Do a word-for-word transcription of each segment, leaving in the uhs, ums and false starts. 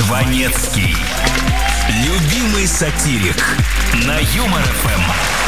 Жванецкий. Любимый сатирик на Юмор эф эм.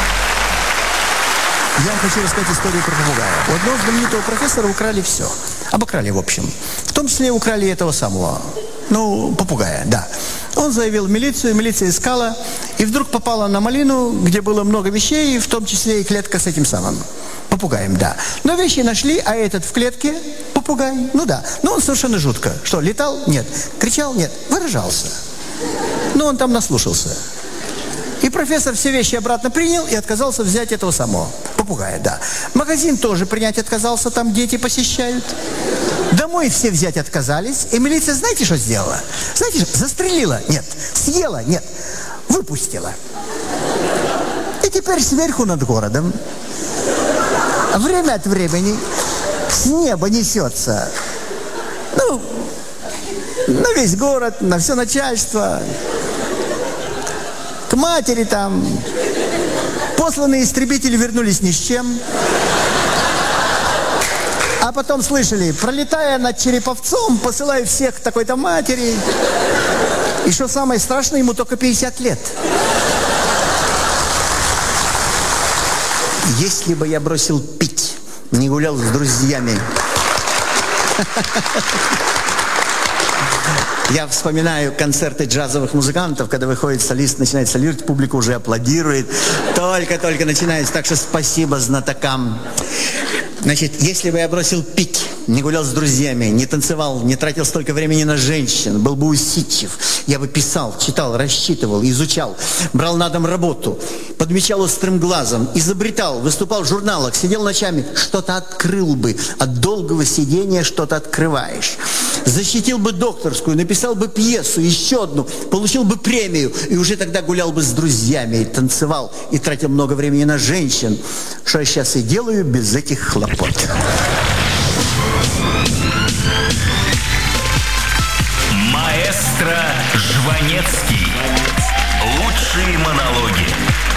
Я хочу рассказать историю про попугая. У одного знаменитого профессора украли все. Обокрали, в общем. В том числе украли этого самого, ну, попугая, да. Он заявил в милицию, милиция искала, и вдруг попала на малину, где было много вещей, в том числе и клетка с этим самым попугаем, да. Но вещи нашли, а этот в клетке, попугай, ну да. Но он совершенно жутко. Что, летал? Нет. Кричал? Нет. Выражался. Но он там наслушался. И профессор все вещи обратно принял и отказался взять этого самого попугая, да. Магазин тоже принять отказался, там дети посещают. Домой все взять отказались. И милиция, знаете, что сделала? Знаете, что? Застрелила? Нет. Съела? Нет. Выпустила. И теперь сверху над городом время от времени с неба несется. Ну, на весь город, на все начальство. К матери там. Посланные истребители вернулись ни с чем. А потом слышали, пролетая над Череповцом, посылаю всех к такой-то матери. И что самое страшное, ему только пятьдесят лет. Если бы я бросил пить, не гулял с друзьями. Я вспоминаю концерты джазовых музыкантов, когда выходит солист, начинает солировать, публика уже аплодирует. Только-только начинается, так что спасибо знатокам. Значит, если бы я бросил пить, не гулял с друзьями, не танцевал, не тратил столько времени на женщин, был бы усидчив, я бы писал, читал, рассчитывал, изучал, брал на дом работу, подмечал острым глазом, изобретал, выступал в журналах, сидел ночами, что-то открыл бы, от долгого сидения что-то открываешь. Защитил бы докторскую, написал бы пьесу, еще одну, получил бы премию, и уже тогда гулял бы с друзьями, и танцевал, и тратил много времени на женщин, что я сейчас и делаю без этих хлопот. Маэстро Жванецкий. Лучшие монологи.